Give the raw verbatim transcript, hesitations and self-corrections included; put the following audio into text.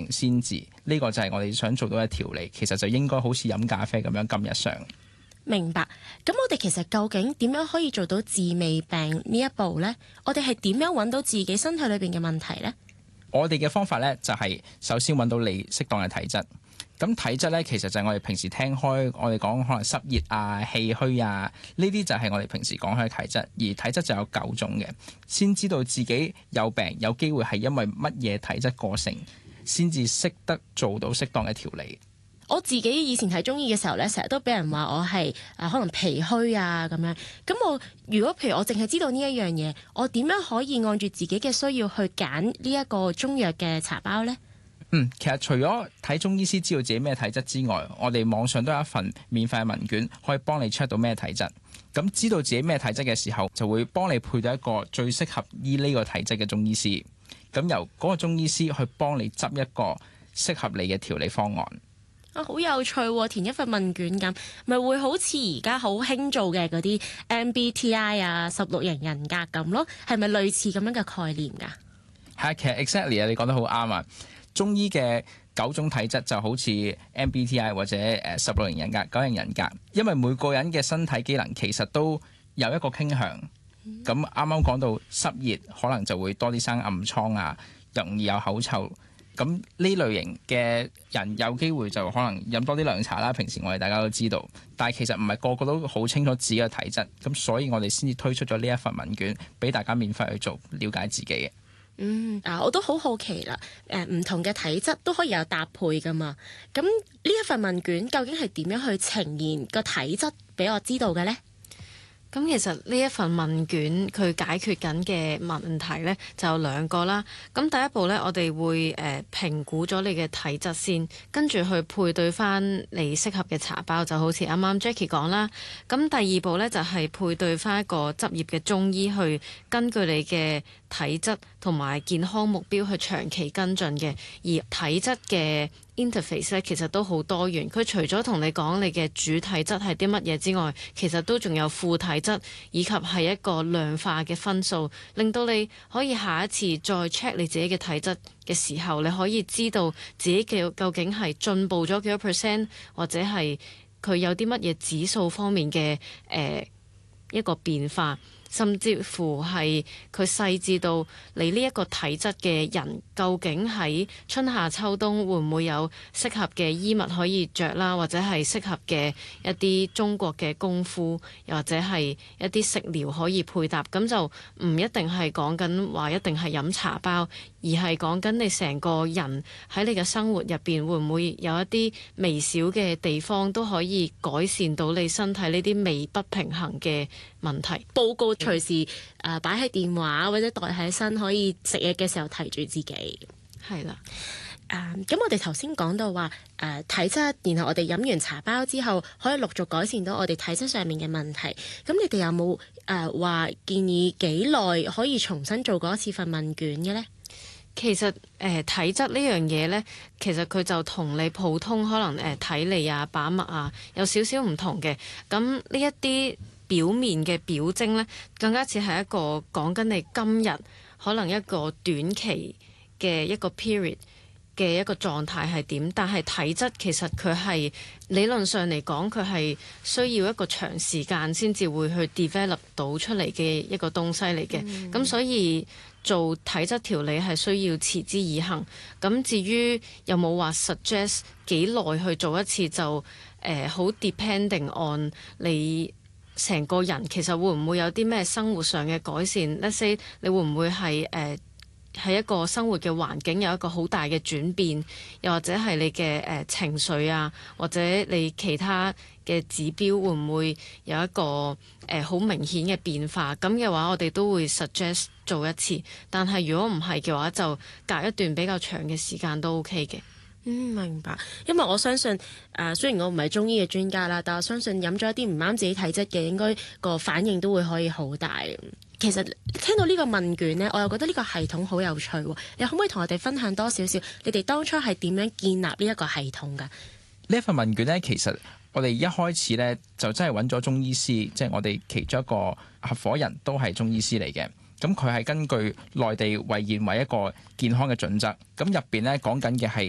先治，呢、這個就係我哋想做到嘅調理。其實就應該好似飲咖啡咁樣咁日常。 明白。咁我哋其實究竟點樣可以做到治未病呢一步呢？我哋係點樣揾到自己身體裏邊嘅問題呢？ 我哋嘅方法呢，就係首先揾到你適當嘅體質。咁體質呢，其實就係我哋平時聽開我哋講可能濕熱啊、氣虛啊，呢啲就係我哋平時講開嘅體質。而體質就有九種嘅，先知道自己有病，有機會係因為乜嘢體質過剩，先至識得做到適當嘅調理。 我自己以前睇中醫嘅時候咧，成日都俾人話我係誒可能脾虛啊咁樣。咁我如果譬如我淨係知道呢一樣嘢，我點樣可以按住自己嘅需要去揀呢一個中藥嘅茶包呢？ 嗯，其實除咗睇中醫師知道自己咩體質之外，我哋網上都有一份免費嘅問卷，可以幫你 check 到咩體質。咁知道自己咩體質嘅時候，就會幫你配到一個最適合醫呢個體質嘅中醫師。咁由嗰個中醫師去幫你執一個適合你嘅調理方案。 啊，好有趣喎！填一份問卷咁，咪會好似而家好興做嘅嗰啲 M B T I 啊、十六型人格咁咯，係咪類似咁樣嘅概念㗎？ 係啊，其實 exactly 啊，你講得好啱啊！中醫嘅九種體質就好似 M B T I 或者誒十六型人格、九型人格，因為每個人嘅身體機能其實都有一個傾向。咁啱啱講到濕熱，可能就會多啲生暗瘡啊，容易有口臭。咁呢類型嘅人有機會就可能飲多啲涼茶啦。平時我哋大家都知道，但係其實唔係個個都好清楚自己嘅體質，咁所以我哋先至推出咗呢一份問卷俾大家免費去做，了解自己嘅。 嗯，啊，我都好好奇啦。誒、呃，唔同嘅體質都可以有搭配噶嘛。咁呢一份問卷究竟係點樣去呈現個體質俾我知道嘅呢？ 咁其實呢一份問卷佢解決緊嘅問題呢，就有兩個啦。咁第一步呢，我哋會誒、呃、評估咗你嘅體質先，跟住去配對翻你適合嘅茶包，就好似啱啱 Jackie 講啦。咁第二步呢，就係、是、配對翻一個執業嘅中醫去根據你嘅體質同埋健康目標去長期跟進嘅。而體質嘅interface 咧，其實都好多元。佢除咗同你講你嘅主體質係啲乜嘢之外，其實都仲有副體質，以及係一個量化嘅分數，令到你可以下一次再 check 你自己嘅體質嘅時候，你可以知道自己嘅究竟係進步咗幾多 percent，或者係佢有啲乜嘢指數方面嘅誒、呃、一個變化。甚至乎係佢細緻到你呢一個體質嘅人，究竟喺春夏秋冬會唔會有適合嘅衣物可以着啦，或者係適合嘅一啲中國嘅功夫，又或者係一啲食療可以配搭，咁就唔一定係講緊話一定係飲茶包，而係講緊你成個人喺你嘅生活入邊會唔會有一啲微小嘅地方都可以改善到你身體呢啲微不平衡嘅問題。 報告隨時誒擺喺電話或者袋喺身，可以食嘢嘅時候提住自己。 係啦。 誒，咁、uh, 我哋頭先講到話誒、呃、體質，然後我哋飲完茶包之後，可以陸續改善到我哋體質上面嘅問題。咁你哋有冇誒話建議幾耐可以重新做過一次份問卷嘅呢？ 其實誒、呃、體質呢樣嘢呢，其實佢就同你普通可能誒、呃、體利啊、把脈啊有少少唔同嘅。咁呢一啲表面嘅表徵呢，更加似係一個講緊你今日可能一個短期嘅一個 period 嘅一個狀態係點，但係體質其實佢係理論上嚟講，佢係需要一個長時間先至會去 develop 到出嚟嘅一個東西嚟嘅。咁、嗯、所以做體質調理係需要持之以恆。咁至於有冇話 suggest 幾耐去做一次，就誒好、呃、depending on 你成個人其實會唔會有啲咩生活上嘅改善。Let's say 你會唔會係誒？呃喺一個生活嘅環境有一個好大嘅轉變，又或者係你嘅誒、呃、情緒啊，或者你其他嘅指標會唔會有一個誒好、呃、明顯嘅變化？咁嘅話，我哋都會 suggest 做一次。但係如果唔係嘅話，就隔一段比較長嘅時間都 OK 嘅。 嗯，明白。因為我相信誒、呃，雖然我唔係中醫嘅專家啦，但我相信飲咗一啲唔啱自己體質嘅，應該個反應都會可以好大。其實聽到呢個問卷呢，我又覺得呢個系統好有趣喎。你可唔可以同我哋分享多少少？你哋當初係點樣建立呢一個系統㗎？ 呢一份問卷呢，其實我哋一開始呢，就真係揾咗中醫師，即係我哋其中一個合夥人都係中醫師嚟嘅。咁佢係根據內地衛健委一個健康嘅準則，咁入邊咧講緊嘅係